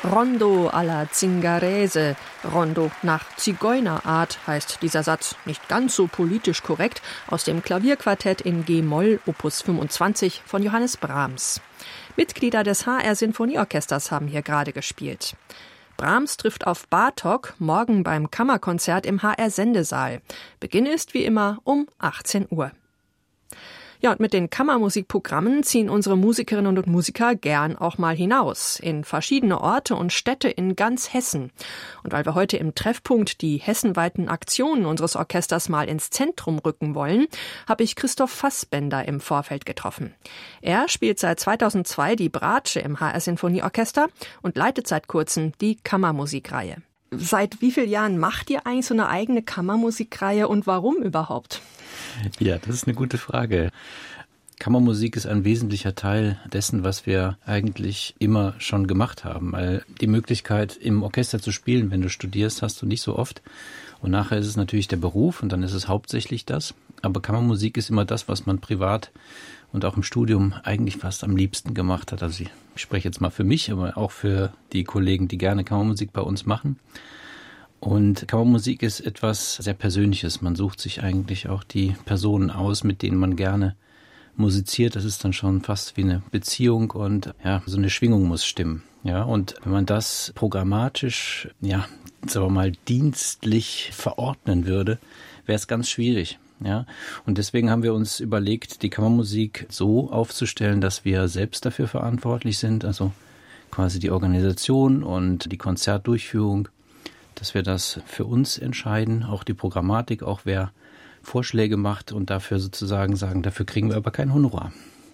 Rondo alla Zingarese, Rondo nach Zigeunerart heißt dieser Satz, nicht ganz so politisch korrekt, aus dem Klavierquartett in G-Moll, Opus 25 von Johannes Brahms. Mitglieder des HR Sinfonieorchesters haben hier gerade gespielt. Brahms trifft auf Bartók morgen beim Kammerkonzert im HR Sendesaal. Beginn ist wie immer um 18 Uhr. Ja, und mit den Kammermusikprogrammen ziehen unsere Musikerinnen und Musiker gern auch mal hinaus, in verschiedene Orte und Städte in ganz Hessen. Und weil wir heute im Treffpunkt die hessenweiten Aktionen unseres Orchesters mal ins Zentrum rücken wollen, habe ich Christoph Fassbender im Vorfeld getroffen. Er spielt seit 2002 die Bratsche im HR Sinfonieorchester und leitet seit kurzem die Kammermusikreihe. Seit wie vielen Jahren macht ihr eigentlich so eine eigene Kammermusikreihe und warum überhaupt? Ja, das ist eine gute Frage. Kammermusik ist ein wesentlicher Teil dessen, was wir eigentlich immer schon gemacht haben. Weil die Möglichkeit, im Orchester zu spielen, wenn du studierst, hast du nicht so oft. Und nachher ist es natürlich der Beruf und dann ist es hauptsächlich das. Aber Kammermusik ist immer das, was man privat und auch im Studium eigentlich fast am liebsten gemacht hat. Also ich spreche jetzt mal für mich, aber auch für die Kollegen, die gerne Kammermusik bei uns machen. Und Kammermusik ist etwas sehr Persönliches. Man sucht sich eigentlich auch die Personen aus, mit denen man gerne musiziert. Das ist dann schon fast wie eine Beziehung und ja, so eine Schwingung muss stimmen. Ja, und wenn man das programmatisch, ja, sagen wir mal, dienstlich verordnen würde, wäre es ganz schwierig. Ja, und deswegen haben wir uns überlegt, die Kammermusik so aufzustellen, dass wir selbst dafür verantwortlich sind, also quasi die Organisation und die Konzertdurchführung, dass wir das für uns entscheiden, auch die Programmatik, auch wer Vorschläge macht und dafür sozusagen sagen, dafür kriegen wir aber kein Honorar.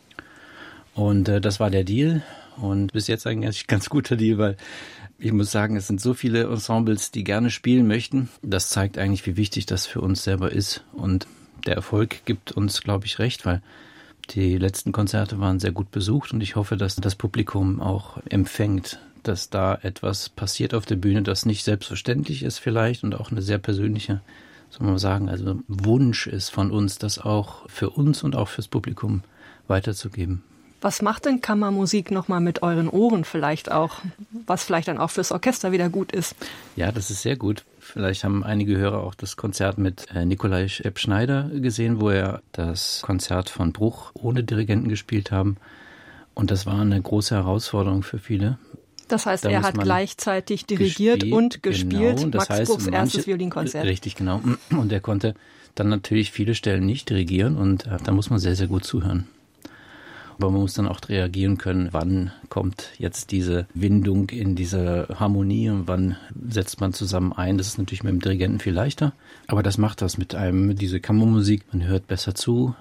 Und das war der Deal und bis jetzt eigentlich ein ganz guter Deal, weil ich muss sagen, es sind so viele Ensembles, die gerne spielen möchten. Das zeigt eigentlich, wie wichtig das für uns selber ist und der Erfolg gibt uns, glaube ich, recht, weil die letzten Konzerte waren sehr gut besucht und ich hoffe, dass das Publikum auch empfängt, dass da etwas passiert auf der Bühne, das nicht selbstverständlich ist vielleicht und auch eine sehr persönliche, soll man sagen, also Wunsch ist von uns, das auch für uns und auch fürs Publikum weiterzugeben. Was macht denn Kammermusik nochmal mit euren Ohren vielleicht auch, was vielleicht dann auch fürs Orchester wieder gut ist? Ja, das ist sehr gut. Vielleicht haben einige Hörer auch das Konzert mit Nikolai Schepp-Schneider gesehen, wo er das Konzert von Bruch ohne Dirigenten gespielt haben. Und das war eine große Herausforderung für viele. Das heißt, er hat gleichzeitig dirigiert und gespielt. Genau, das Max Bruchs erstes Violinkonzert. Richtig, genau. Und er konnte dann natürlich viele Stellen nicht dirigieren und da muss man sehr, sehr gut zuhören. Aber man muss dann auch reagieren können, wann kommt jetzt diese Windung in diese Harmonie und wann setzt man zusammen ein. Das ist natürlich mit dem Dirigenten viel leichter, aber das macht das mit einem, diese Kammermusik. Man hört besser zu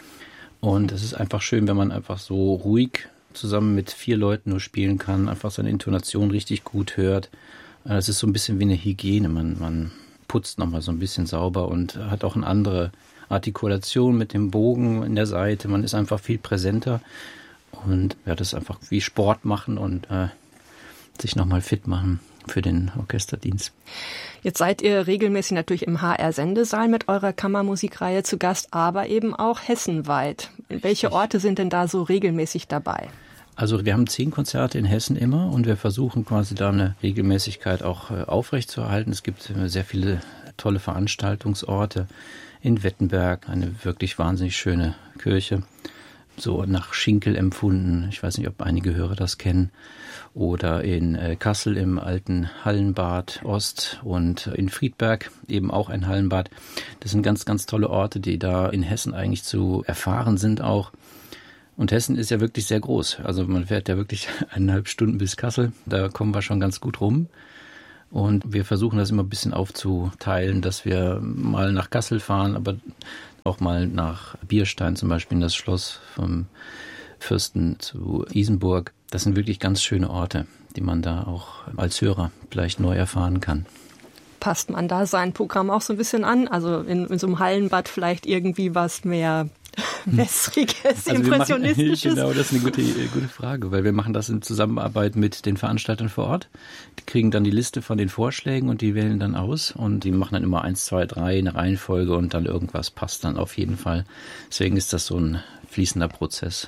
und es ist einfach schön, wenn man einfach so ruhig zusammen mit 4 Leuten nur spielen kann, einfach seine Intonation richtig gut hört. Es ist so ein bisschen wie eine Hygiene. Man putzt nochmal so ein bisschen sauber und hat auch eine andere Artikulation mit dem Bogen in der Seite. Man ist einfach viel präsenter und ja, das ist einfach wie Sport machen und sich nochmal fit machen für den Orchesterdienst. Jetzt seid ihr regelmäßig natürlich im HR-Sendesaal mit eurer Kammermusikreihe zu Gast, aber eben auch hessenweit. Welche Orte sind denn da so regelmäßig dabei? Also wir haben 10 Konzerte in Hessen immer und wir versuchen quasi da eine Regelmäßigkeit auch aufrechtzuerhalten. Es gibt sehr viele tolle Veranstaltungsorte. In Wettenberg, eine wirklich wahnsinnig schöne Kirche, so nach Schinkel empfunden. Ich weiß nicht, ob einige Hörer das kennen. Oder in Kassel im alten Hallenbad Ost und in Friedberg eben auch ein Hallenbad. Das sind ganz, ganz tolle Orte, die da in Hessen eigentlich zu erfahren sind auch. Und Hessen ist ja wirklich sehr groß. Also man fährt ja wirklich 1,5 Stunden bis Kassel. Da kommen wir schon ganz gut rum. Und wir versuchen das immer ein bisschen aufzuteilen, dass wir mal nach Kassel fahren, aber auch mal nach Bierstein, zum Beispiel in das Schloss vom Fürsten zu Isenburg. Das sind wirklich ganz schöne Orte, die man da auch als Hörer vielleicht neu erfahren kann. Passt man da sein Programm auch so ein bisschen an? Also in so einem Hallenbad vielleicht irgendwie was mehr Wässriges, also Impressionistisches? Genau, das ist eine gute Frage, weil wir machen das in Zusammenarbeit mit den Veranstaltern vor Ort. Die kriegen dann die Liste von den Vorschlägen und die wählen dann aus und die machen dann immer 1, 2, 3 eine Reihenfolge und dann irgendwas passt dann auf jeden Fall. Deswegen ist das so ein fließender Prozess.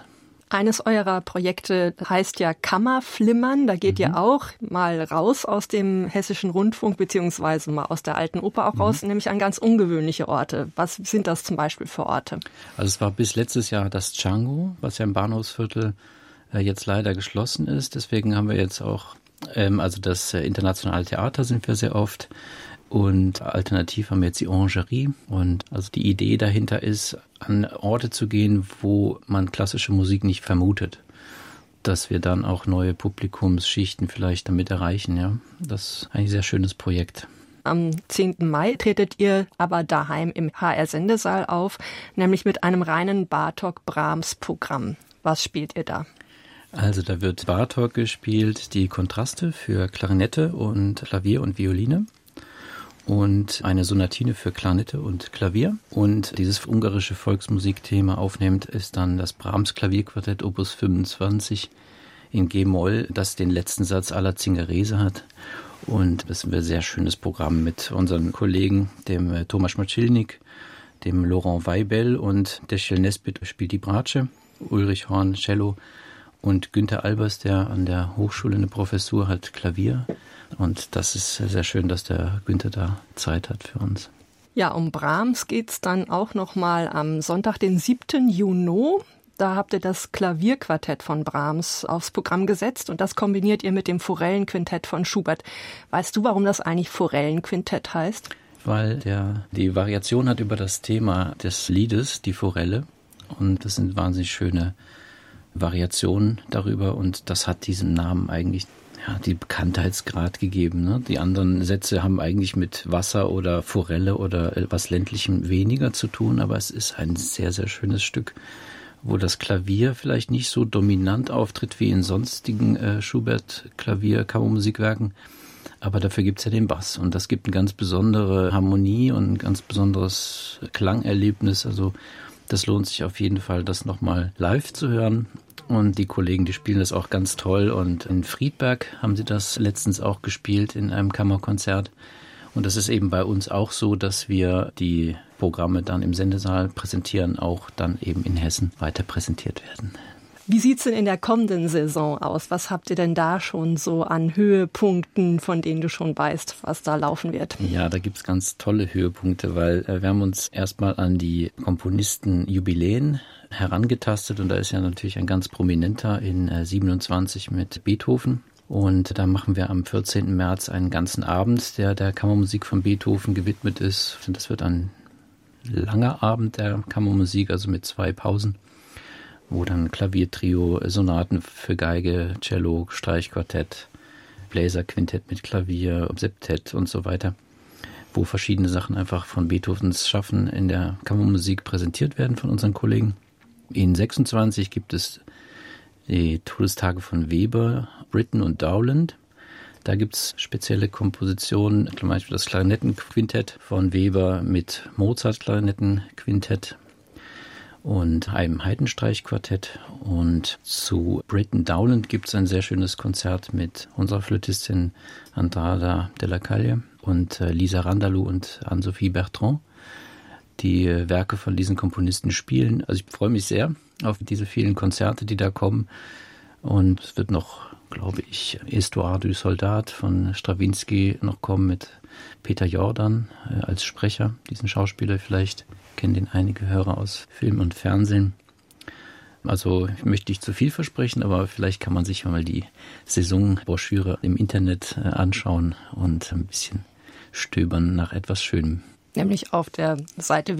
Eines eurer Projekte heißt ja Kammerflimmern. Da geht ihr auch mal raus aus dem Hessischen Rundfunk beziehungsweise mal aus der Alten Oper auch raus, nämlich an ganz ungewöhnliche Orte. Was sind das zum Beispiel für Orte? Also es war bis letztes Jahr das Django, was ja im Bahnhofsviertel jetzt leider geschlossen ist. Deswegen haben wir jetzt auch, also das Internationale Theater sind wir sehr oft. Und alternativ haben wir jetzt die Orangerie. Und also die Idee dahinter ist, an Orte zu gehen, wo man klassische Musik nicht vermutet. Dass wir dann auch neue Publikumsschichten vielleicht damit erreichen. Ja, das ist ein sehr schönes Projekt. Am 10. Mai tretet ihr aber daheim im HR-Sendesaal auf, nämlich mit einem reinen Bartók-Brahms-Programm. Was spielt ihr da? Also da wird Bartók gespielt, die Kontraste für Klarinette und Klavier und Violine. Und eine Sonatine für Klarinette und Klavier. Und dieses ungarische Volksmusikthema aufnehmend ist dann das Brahms Klavierquartett Opus 25 in G-Moll, das den letzten Satz aller Zingarese hat. Und das ist ein sehr schönes Programm mit unseren Kollegen, dem Tomasz Maczilnik, dem Laurent Weibel und Deschel Nesbitt spielt die Bratsche, Ulrich Horn Cello und Günther Albers, der an der Hochschule eine Professur hat, Klavier. Und das ist sehr schön, dass der Günther da Zeit hat für uns. Ja, um Brahms geht's dann auch nochmal am Sonntag, den 7. Juni. Da habt ihr das Klavierquartett von Brahms aufs Programm gesetzt und das kombiniert ihr mit dem Forellenquintett von Schubert. Weißt du, warum das eigentlich Forellenquintett heißt? Weil die Variation hat über das Thema des Liedes, die Forelle. Und das sind wahnsinnig schöne Variationen darüber und das hat diesem Namen eigentlich die Bekanntheitsgrad gegeben. Ne? Die anderen Sätze haben eigentlich mit Wasser oder Forelle oder was Ländlichem weniger zu tun, aber es ist ein sehr, sehr schönes Stück, wo das Klavier vielleicht nicht so dominant auftritt wie in sonstigen Schubert-Klavier-Kammermusikwerken, aber dafür gibt's ja den Bass und das gibt eine ganz besondere Harmonie und ein ganz besonderes Klangerlebnis. Also das lohnt sich auf jeden Fall, das nochmal live zu hören. Und die Kollegen, die spielen das auch ganz toll. Und in Friedberg haben sie das letztens auch gespielt in einem Kammerkonzert. Und das ist eben bei uns auch so, dass wir die Programme dann im Sendesaal präsentieren, auch dann eben in Hessen weiter präsentiert werden. Wie sieht's denn in der kommenden Saison aus? Was habt ihr denn da schon so an Höhepunkten, von denen du schon weißt, was da laufen wird? Ja, da gibt's ganz tolle Höhepunkte, weil wir haben uns erstmal an die Komponistenjubiläen herangetastet und da ist ja natürlich ein ganz prominenter in 27 mit Beethoven. Und da machen wir am 14. März einen ganzen Abend, der Kammermusik von Beethoven gewidmet ist. Und das wird ein langer Abend der Kammermusik, also mit 2 Pausen, wo dann Klaviertrio, Sonaten für Geige, Cello, Streichquartett, Bläserquintett mit Klavier, Septett und so weiter, wo verschiedene Sachen einfach von Beethovens Schaffen in der Kammermusik präsentiert werden von unseren Kollegen. In 26 gibt es die Todestage von Weber, Britten und Dowland. Da gibt es spezielle Kompositionen, zum Beispiel das Klarinettenquintett von Weber mit Mozart-Klarinettenquintett und einem Heidenstreichquartett. Und zu Britten Dowland gibt es ein sehr schönes Konzert mit unserer Flötistin Andrada de la Calle und Lisa Randalou und Anne-Sophie Bertrand, die Werke von diesen Komponisten spielen. Also ich freue mich sehr auf diese vielen Konzerte, die da kommen. Und es wird noch, glaube ich, Histoire du Soldat von Strawinsky noch kommen mit Peter Jordan als Sprecher. Diesen Schauspieler vielleicht kennen den einige Hörer aus Film und Fernsehen. Also ich möchte nicht zu viel versprechen, aber vielleicht kann man sich mal die Saisonbroschüre im Internet anschauen und ein bisschen stöbern nach etwas Schönem. Nämlich auf der Seite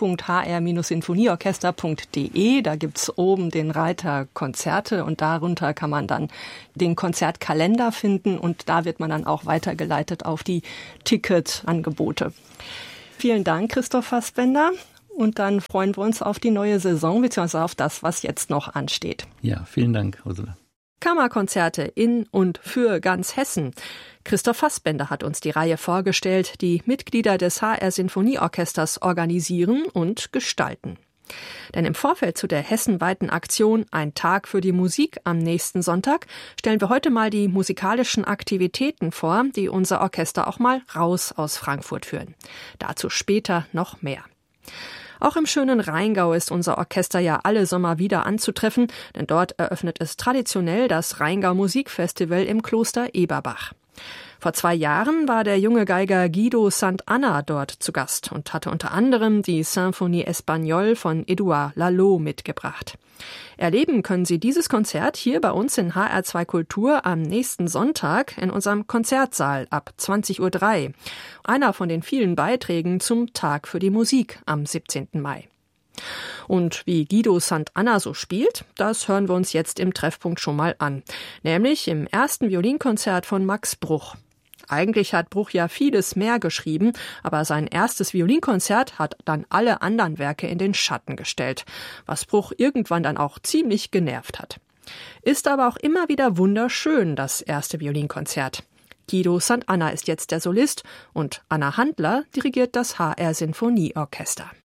www.hr-sinfonieorchester.de. Da gibt's oben den Reiter Konzerte und darunter kann man dann den Konzertkalender finden und da wird man dann auch weitergeleitet auf die Ticketangebote. Vielen Dank, Christoph Fassbender. Und dann freuen wir uns auf die neue Saison bzw. auf das, was jetzt noch ansteht. Ja, vielen Dank, Ursula. Kammerkonzerte in und für ganz Hessen. Christoph Fassbender hat uns die Reihe vorgestellt, die Mitglieder des HR-Sinfonieorchesters organisieren und gestalten. Denn im Vorfeld zu der hessenweiten Aktion Ein Tag für die Musik am nächsten Sonntag stellen wir heute mal die musikalischen Aktivitäten vor, die unser Orchester auch mal raus aus Frankfurt führen. Dazu später noch mehr. Auch im schönen Rheingau ist unser Orchester ja alle Sommer wieder anzutreffen, denn dort eröffnet es traditionell das Rheingau Musikfestival im Kloster Eberbach. Vor 2 Jahren war der junge Geiger Guido Sant'Anna dort zu Gast und hatte unter anderem die Symphonie Espagnole von Édouard Lalo mitgebracht. Erleben können Sie dieses Konzert hier bei uns in HR2 Kultur am nächsten Sonntag in unserem Konzertsaal ab 20:03 Uhr. Einer von den vielen Beiträgen zum Tag für die Musik am 17. Mai. Und wie Guido Sant'Anna so spielt, das hören wir uns jetzt im Treffpunkt schon mal an. Nämlich im ersten Violinkonzert von Max Bruch. Eigentlich hat Bruch ja vieles mehr geschrieben, aber sein erstes Violinkonzert hat dann alle anderen Werke in den Schatten gestellt, was Bruch irgendwann dann auch ziemlich genervt hat. Ist aber auch immer wieder wunderschön, das erste Violinkonzert. Guido Sant'Anna ist jetzt der Solist und Anna Handler dirigiert das HR Sinfonieorchester.